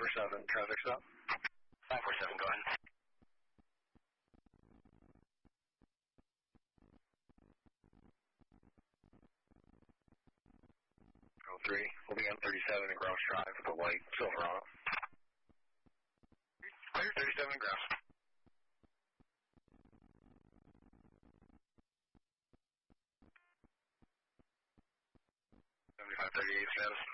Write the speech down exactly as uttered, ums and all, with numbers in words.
four seven, traffic stop. five four seven, go ahead. oh three, we'll be on thirty-seven and Grouse Drive with the white Silverado. Clear thirty-seven and Grouse. seventy-five thirty-eight status.